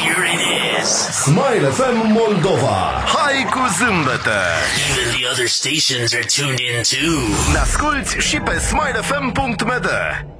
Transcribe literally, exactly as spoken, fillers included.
Here it is. Smile F M Moldova. Hai cu zâmbete. Even the other stations are tuned in too. Ne asculti și pe smile f m punct m d.